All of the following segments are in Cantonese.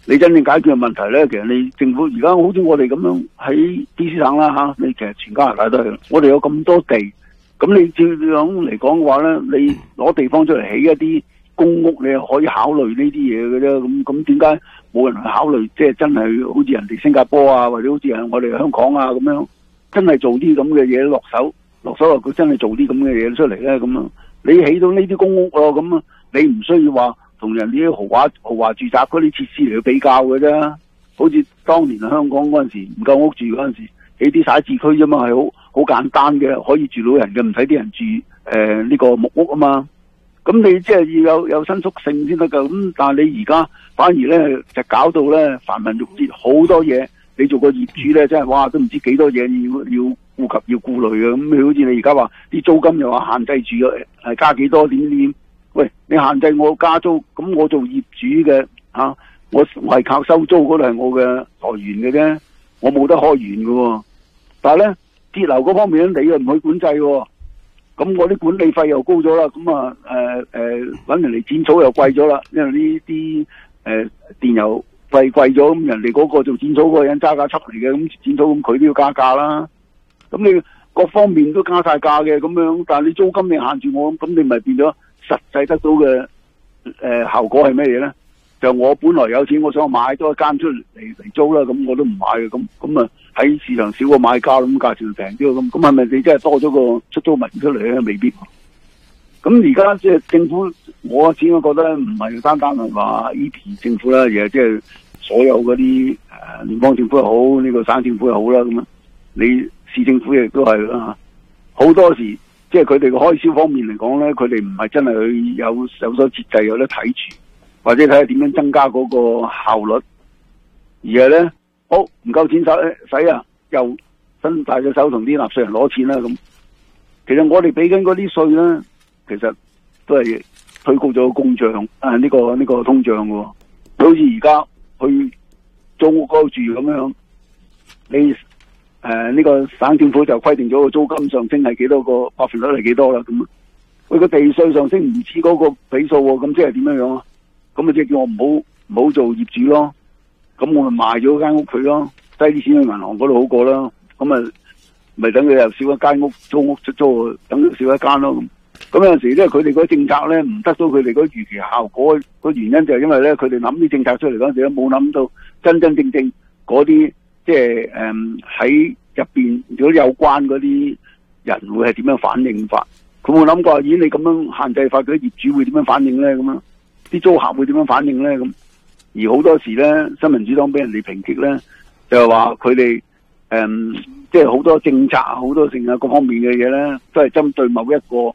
你真正解決嘅問題咧，其實你政府而家好似我哋咁樣喺 BC 省啦吓，你其實全加拿大都係，我哋有咁多地，咁你照樣嚟講嘅話咧，你攞地方出嚟起一啲公屋，你可以考慮呢啲嘢嘅啫。咁點解冇人去考慮？即係真係好似人哋新加坡啊，或者好似係我哋香港啊咁樣，真係做啲咁嘅嘢落手話佢真係做啲咁嘅嘢出嚟咧？咁啊，你起到呢啲公屋咯，咁啊，你唔需要話同人哋啲豪華住宅嗰啲設施嚟去比較嘅啫。好似當年香港嗰陣時唔夠屋住嗰陣時，起啲徙置區啫嘛，係好簡單嘅，可以住到人嘅，唔使啲人住呢個木屋啊嘛。咁你即係要有伸縮性先得噶。咁但係你而家反而咧就搞到咧繁文縟節，好多嘢。你做個業主咧，真係哇都唔知幾多嘢要顧及要顧慮嘅。咁好似你而家話啲租金又話限制住係加幾多點？喂，你限制我加租，咁我做業主嘅我係靠收租嗰度係我嘅來源嘅啫，我冇得開源嘅。但係咧節流嗰方面咧，你又唔去管制喎。咁我啲管理費又高咗啦，咁啊搵人嚟剪草又貴咗啦，因為呢啲電油費貴咗，咁人哋嗰個做剪草嗰個人揸架出嚟嘅，咁剪草咁佢都要加價啦。咁你各方面都加晒價嘅咁樣，但係你租金你限住我，咁你咪變咗實際得到嘅效果係咩嘢咧？就我本來有錢，我想買多一間出嚟租啦，咁我都唔買嘅，咁啊喺市場少個買家，咁價錢平啲，咁係咪你真係多咗個出租民出嚟咧？未必。咁而家即係政府，我始終覺得唔係單單係話 EP 政府啦，而係即係所有嗰啲聯邦政府又好，呢個省政府又好啦，咁啊，你市政府亦都係啦。好多時即係佢哋嘅開銷方面嚟講咧，佢哋唔係真係去有所節制，有得睇住。或者睇下點樣增加嗰個效率，而係咧，好唔夠錢使啊，又伸大隻手同啲納稅人攞錢啦咁。其實我哋俾緊嗰啲稅咧，其實都係推高咗個通脹，呢個通脹嘅。好似而家去租屋嗰度住咁樣，你呢個省政府就規定咗個租金上升係幾多個百分率係幾多啦咁。佢個地稅上升唔似嗰個比數喎，咁即係點樣樣啊？咁咪即係叫我唔好做業主咯，咁我咪賣咗間屋佢咯，低啲錢去銀行嗰度好過啦，咁咪等佢又少一間屋租屋出租，等佢少一間咯。咁有陣時咧，佢哋嗰政策咧唔得到佢哋嗰預期效果，個原因就係因為咧佢哋諗啲政策出嚟嗰陣時咧，冇諗到真正嗰啲即係喺入邊如果有關嗰啲人會係點樣反應法，佢冇諗過，咦你咁樣限制法，嗰啲業主會點樣反應咧咁樣？啲租客會點樣反應咧？咁而好多時咧，新民主黨俾人哋抨擊咧，就係話佢哋即係好多政策、好多性啊各方面嘅嘢咧，都係針對某一個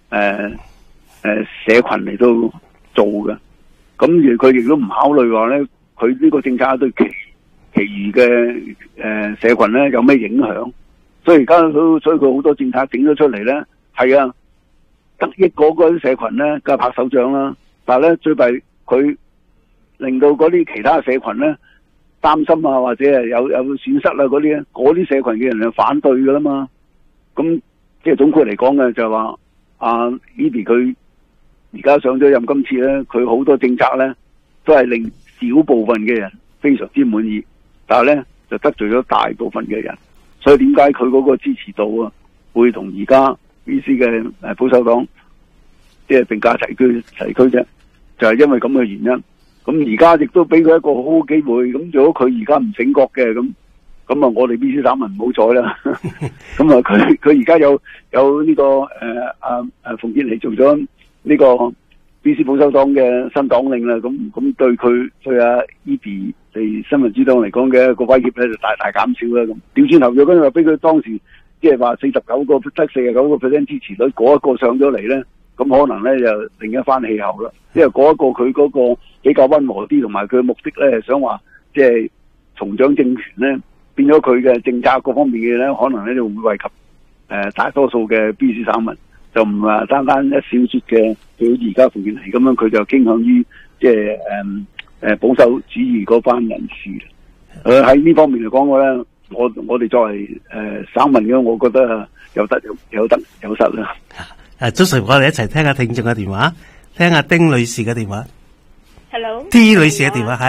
社群嚟到做嘅。咁而佢亦都唔考慮話咧，佢呢個政策對其餘嘅社群咧有咩影響？所以而家所以佢好多政策整咗出嚟咧，係啊，得益嗰啲社群咧，梗係拍手掌啦。但係咧，最弊佢令到嗰啲其他社群咧擔心啊，或者係有損失啊嗰啲咧，嗰啲社群嘅人就反對噶啦嘛。咁即係總括嚟講嘅就係話，Eby 佢而家上咗任，今次咧佢好多政策咧都係令少部分嘅人非常之滿意，但係咧就得罪咗大部分嘅人。所以點解佢嗰個支持度啊會同而家 BC 嘅保守黨即係並駕齊驅啫，就係因為咁嘅原因。咁而家亦都俾佢一個好好機會。咁如果佢而家唔醒覺嘅，咁啊，我哋 BC 省民唔好彩啦。咁啊，佢而家有呢個馮健熙做咗呢個 BC 保守黨嘅新黨領啦。咁對阿 Eby 哋新民主黨嚟講嘅一個威脅咧就大大減少啦。咁調轉頭咗，跟住話俾佢當時即係話49% 支持率嗰一個上咗嚟咧。咁可能咧就另一番氣候啦，因為嗰一個佢嗰個比較溫和啲，同埋佢嘅目的咧係想話即係重掌政權咧，變咗佢嘅政策各方面嘅咧，可能咧就會惠及大多數嘅 BC 省民，就唔係單單一小撮嘅，佢好似而家馮健熙咁樣，佢就傾向於即係保守主義嗰班人士。喺呢方面嚟講嘅咧，我哋作為省民嘅，我覺得有得有失啦。 早晨，我哋一齊聽下聽眾嘅電話，聽下丁女士嘅電話。 Hello， T 女士嘅電話。